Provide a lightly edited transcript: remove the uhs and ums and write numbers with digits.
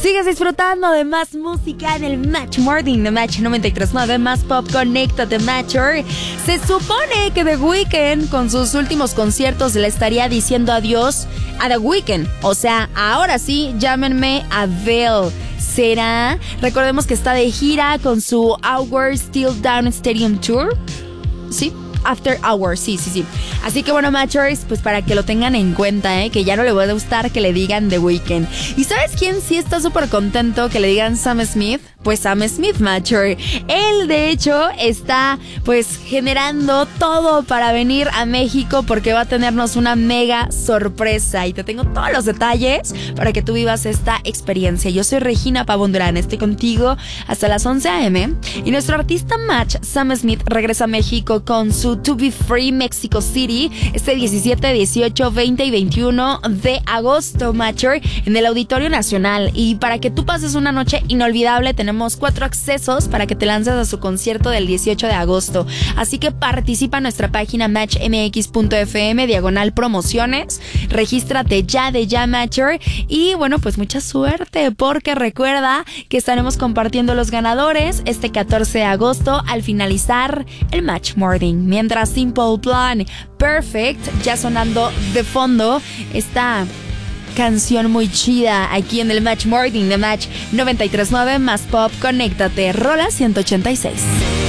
Sigues disfrutando de más música en el Match Morning de Match 93.9, más pop, conéctate Matcher. Se supone que The Weeknd con sus últimos conciertos le estaría diciendo adiós a The Weeknd. O sea, ahora sí, llámenme Adele. ¿Será? Recordemos que está de gira con su Hours Still Down Stadium Tour. ¿Sí? After Hours, sí. Así que bueno, Matchers, pues para que lo tengan en cuenta, que ya no le va a gustar que le digan The Weeknd. ¿Y sabes quién sí está súper contento que le digan Sam Smith? Pues Sam Smith, Matcher. Él, de hecho, está pues generando todo para venir a México porque va a tenernos una mega sorpresa. Y te tengo todos los detalles para que tú vivas esta experiencia. Yo soy Regina Pavón Durán, estoy contigo hasta las 11 a.m. Y nuestro artista Match, Sam Smith, regresa a México con su To Be Free Mexico City este 17, 18, 20 y 21 de agosto, Matcher, en el Auditorio Nacional. Y para que tú pases una noche inolvidable, tenemos 4 accesos para que te lances a su concierto del 18 de agosto. Así que participa en nuestra página matchmx.fm/promociones. Regístrate ya de ya, Matcher. Y bueno, pues mucha suerte, porque recuerda que estaremos compartiendo los ganadores este 14 de agosto al finalizar el Match Morning. Mientras Simple Plan, Perfect, ya sonando de fondo esta canción muy chida aquí en el Match Morning de Match 93.9, más pop, conéctate, rola 186.